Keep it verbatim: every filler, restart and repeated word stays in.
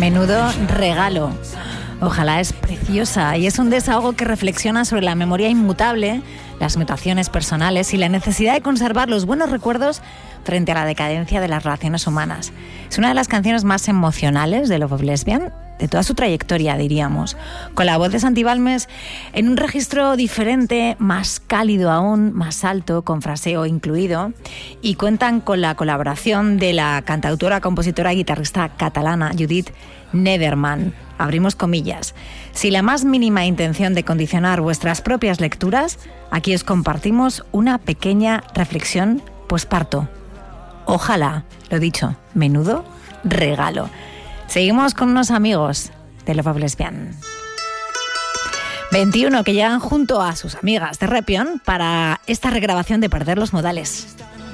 Menudo regalo. Ojalá, es preciosa y es un desahogo que reflexiona sobre la memoria inmutable, las mutaciones personales y la necesidad de conservar los buenos recuerdos frente a la decadencia de las relaciones humanas. Es una de las canciones más emocionales de Love of Lesbian, de toda su trayectoria, diríamos, con la voz de Santi Balmes en un registro diferente, más cálido aún, más alto, con fraseo incluido, y cuentan con la colaboración de la cantautora, compositora y guitarrista catalana Judit Nederman. Abrimos comillas. Sin la más mínima intención de condicionar vuestras propias lecturas, aquí os compartimos una pequeña reflexión posparto. Ojalá, lo dicho, menudo regalo. Seguimos con unos amigos de Love of Lesbian. veintiuno que llegan junto a sus amigas de Repion para esta regrabación de Perder los modales.